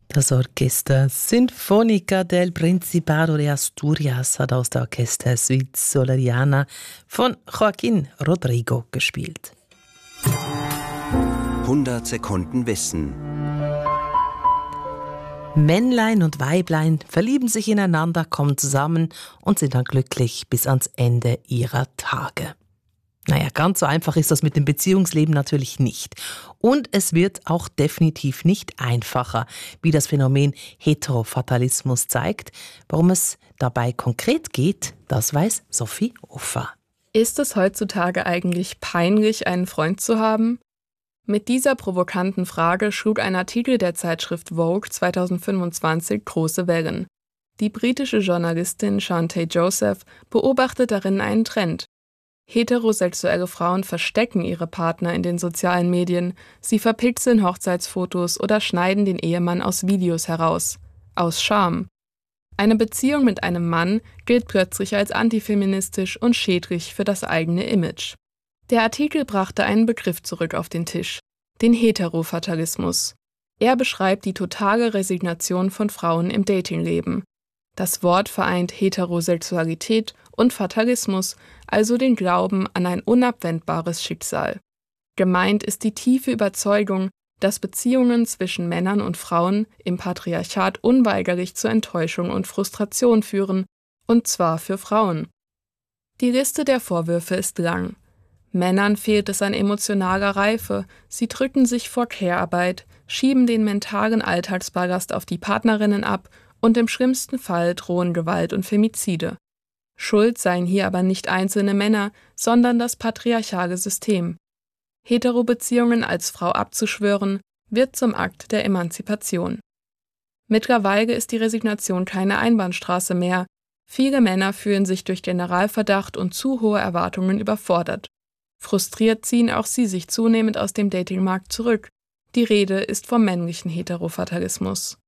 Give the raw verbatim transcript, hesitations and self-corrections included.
Das Orchester Sinfónica del Principado de Asturias hat aus der Orchestersuite Soleriana von Joaquín Rodrigo gespielt. hundert Sekunden Wissen. Männlein und Weiblein verlieben sich ineinander, kommen zusammen und sind dann glücklich bis ans Ende ihrer Tage. Naja, ganz so einfach ist das mit dem Beziehungsleben natürlich nicht. Und es wird auch definitiv nicht einfacher, wie das Phänomen Heterofatalismus zeigt. Worum es dabei konkret geht, das weiß Sophie Uffer. Ist es heutzutage eigentlich peinlich, einen Freund zu haben? Mit dieser provokanten Frage schlug ein Artikel der Zeitschrift Vogue zweitausendfünfundzwanzig große Wellen. Die britische Journalistin Shantay Joseph beobachtet darin einen Trend. Heterosexuelle Frauen verstecken ihre Partner in den sozialen Medien, sie verpixeln Hochzeitsfotos oder schneiden den Ehemann aus Videos heraus. Aus Scham. Eine Beziehung mit einem Mann gilt plötzlich als antifeministisch und schädlich für das eigene Image. Der Artikel brachte einen Begriff zurück auf den Tisch: den Heterofatalismus. Er beschreibt die totale Resignation von Frauen im Datingleben. Das Wort vereint Heterosexualität und Fatalismus, also den Glauben an ein unabwendbares Schicksal. Gemeint ist die tiefe Überzeugung, dass Beziehungen zwischen Männern und Frauen im Patriarchat unweigerlich zur Enttäuschung und Frustration führen, und zwar für Frauen. Die Liste der Vorwürfe ist lang. Männern fehlt es an emotionaler Reife, sie drücken sich vor Care-Arbeit, schieben den mentalen Alltagsballast auf die Partnerinnen ab und im schlimmsten Fall drohen Gewalt und Femizide. Schuld seien hier aber nicht einzelne Männer, sondern das patriarchale System. Heterobeziehungen als Frau abzuschwören, wird zum Akt der Emanzipation. Mittlerweile ist die Resignation keine Einbahnstraße mehr. Viele Männer fühlen sich durch Generalverdacht und zu hohe Erwartungen überfordert. Frustriert ziehen auch sie sich zunehmend aus dem Datingmarkt zurück. Die Rede ist vom männlichen Heterofatalismus.